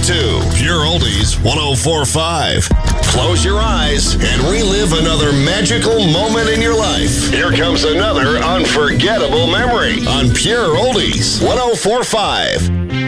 to Pure Oldies 1045. Close your eyes and relive another magical moment in your life. Here comes another unforgettable memory on Pure Oldies 1045.